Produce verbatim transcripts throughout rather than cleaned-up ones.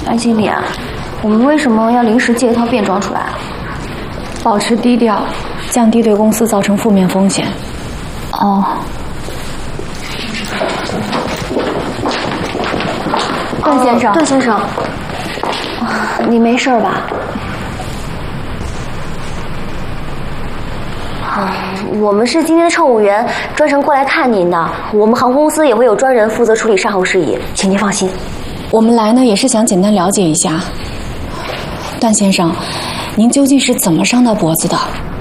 段经理，我们为什么要临时借一套便装出来啊？ 保持低调，降低对公司造成负面风险。 哦。段先生，段先生，你没事吧？我们是今天的乘务员，专程过来看您的。我们航空公司也会有专人负责处理善后事宜，请您放心。 我们来呢，也是想简单了解一下，段先生，您究竟是怎么伤到脖子的？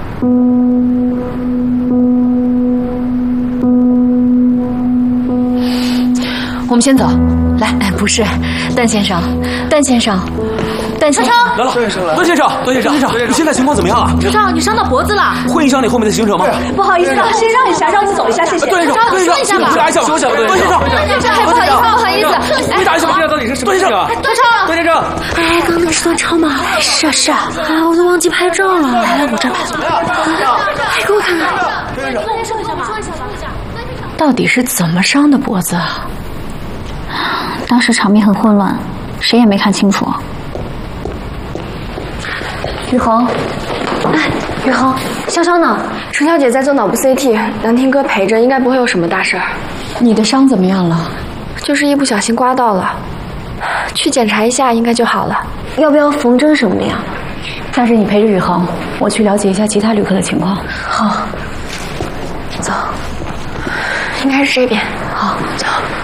我们先走。来，哎，不是，段先生，段先生。段先生来了，段先生来了。段先生，段先生，段先生，你现在情况怎么样啊？ 周超，你伤到脖子了， 会影响你后面的行程吗？ 不好意思，先让一下，让你走一下，谢谢。 段先生，段先生，回答一下吧。段先生，段先生， 不好意思，不好意思， 回答一下吧，这到底是什么？段先生， 段超， 段先生， 哎，刚刚是段超吗？是啊，是啊，啊，我都忘记拍照了。来，我这儿拍了。哎，给我看看。 段先生， 说一下吧，说一下吧。到底是怎么伤的脖子啊？ 当时场面很混乱，谁也没看清楚。雨恒，哎，雨恒，潇潇呢？ 程小姐在做脑部 C T， 梁天哥陪着，应该不会有什么大事儿。 你的伤怎么样了？ 就是一不小心刮到了，去检查一下应该就好了。 要不要缝针什么的呀？ 但是你陪着雨恒，我去了解一下其他旅客的情况。 好，走。 应该是这边。 好，走。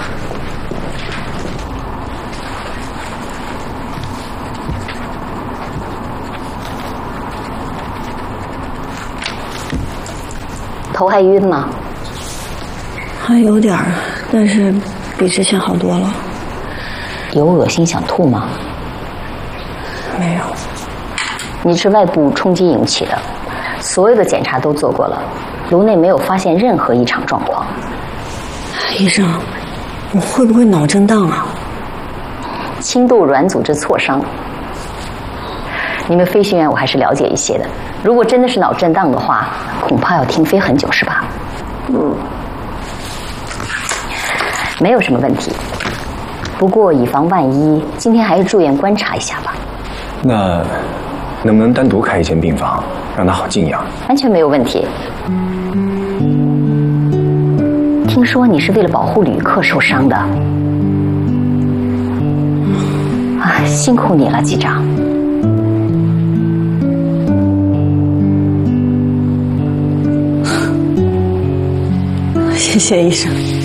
头还晕吗？ 还有点儿，但是比之前好多了。 有恶心想吐吗？ 没有。 你是外部冲击引起的，所有的检查都做过了，颅内没有发现任何异常状况。 医生，我会不会脑震荡啊？ 轻度软组织挫伤。你们飞行员我还是了解一些的，如果真的是脑震荡的话，恐怕要停飞很久，是吧？嗯，没有什么问题。不过以防万一，今天还是住院观察一下吧。 那能不能单独开一间病房，让他好静养？ 完全没有问题。听说你是为了保护旅客受伤的，啊，辛苦你了，机长。 谢谢医生。